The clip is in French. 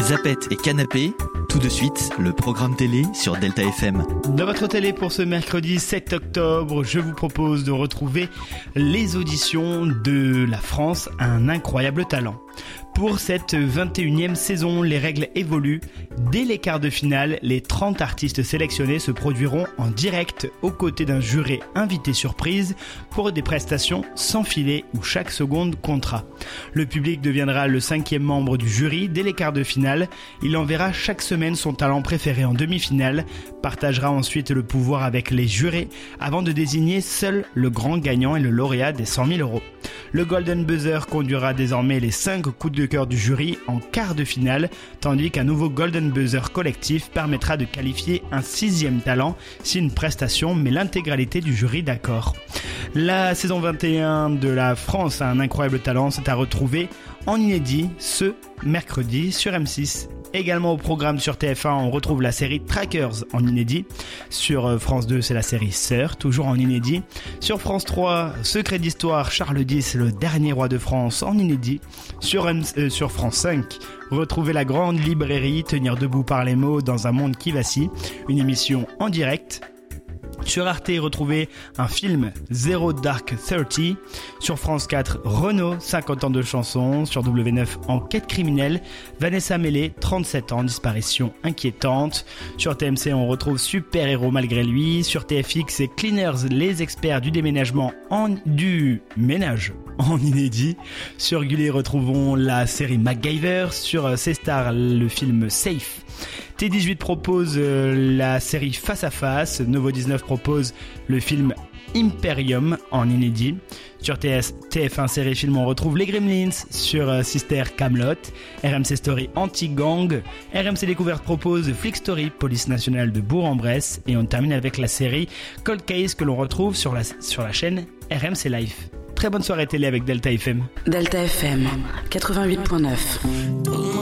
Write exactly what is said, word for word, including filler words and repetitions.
Zapette et Canapé, tout de suite, le programme télé sur Delta F M. Dans votre télé pour ce mercredi sept octobre, je vous propose de retrouver les auditions de La France a un incroyable talent. Pour cette vingt et unième saison, les règles évoluent. Dès les quarts de finale, les trente artistes sélectionnés se produiront en direct aux côtés d'un jury invité surprise pour des prestations sans filet où chaque seconde comptera. Le public deviendra le cinquième membre du jury dès les quarts de finale. Il enverra chaque semaine son talent préféré en demi-finale, partagera ensuite le pouvoir avec les jurés avant de désigner seul le grand gagnant et le lauréat des cent mille euros. Le Golden Buzzer conduira désormais les cinq coups de cœur du jury en quart de finale, tandis qu'un nouveau Golden Buzzer collectif permettra de qualifier un sixième talent si une prestation met l'intégralité du jury d'accord. La saison vingt et un de La France a un incroyable talent, c'est à retrouver en inédit ce mercredi sur M six. Également au programme sur T F un, on retrouve la série Trackers en inédit. Sur France deux, c'est la série Sœur, toujours en inédit. Sur France trois, Secret d'Histoire, Charles X, le dernier roi de France en inédit. Sur, M- euh, sur France cinq, retrouvez la grande librairie, tenir debout par les mots dans un monde qui vacille. Une émission en direct. Sur Arte, retrouvez un film Zero Dark Thirty. Sur France quatre, Renaud, cinquante ans de chansons. Sur W neuf, Enquête criminelle. Vanessa Mélé, trente-sept ans, disparition inquiétante. Sur T M C, on retrouve Super Héros malgré lui. Sur T F X, c'est Cleaners, les experts du déménagement en du ménage en inédit. Sur Gulli, retrouvons la série MacGyver. Sur C-Star, le film Safe. T dix-huit propose euh, la série Face à Face. Novo dix-neuf propose le film Imperium en inédit. Sur T S, T F un série film, on retrouve Les Gremlins. Sur euh, Sister, Camelot. R M C Story, Anti-Gang. R M C Découverte propose Flick Story, Police Nationale de Bourg-en-Bresse. Et on termine avec la série Cold Case que l'on retrouve sur la, sur la chaîne R M C Life. Très bonne soirée télé avec Delta F M. Delta F M, quatre-vingt-huit virgule neuf.